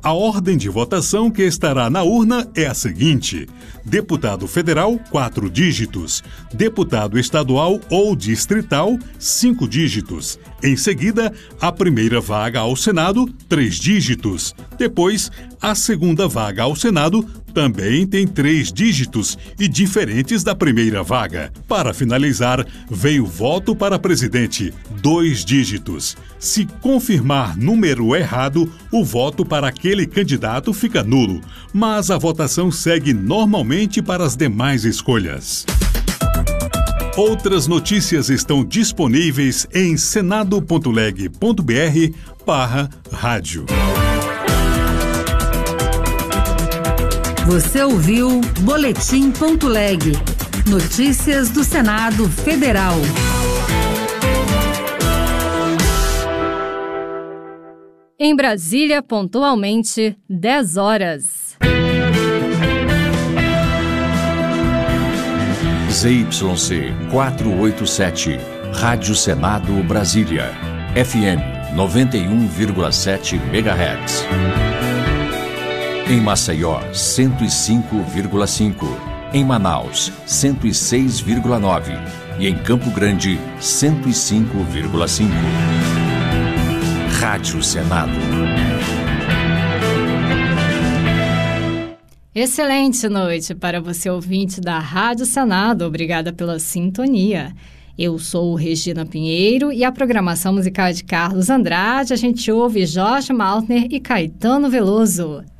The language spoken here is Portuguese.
A ordem de votação que estará na urna é a seguinte: deputado federal, 4 dígitos; deputado estadual ou distrital, 5 dígitos. Em seguida, a primeira vaga ao Senado, 3 dígitos. Depois, a segunda vaga ao Senado também tem 3 dígitos e diferentes da primeira vaga. Para finalizar, vem o voto para presidente, 2 dígitos. Se confirmar número errado, o voto para aquele candidato fica nulo, mas a votação segue normalmente para as demais escolhas. Outras notícias estão disponíveis em senado.leg.br/rádio. Você ouviu Boletim.leg. Notícias do Senado Federal. Em Brasília, pontualmente, 10 horas. ZYC 487, Rádio Senado Brasília, FM 91,7 MHz. Em Maceió, 105,5. Em Manaus, 106,9. E em Campo Grande, 105,5. Rádio Senado. Excelente noite para você, ouvinte da Rádio Senado. Obrigada pela sintonia. Eu sou Regina Pinheiro e a programação musical é de Carlos Andrade. A gente ouve Jorge Maltner e Caetano Veloso.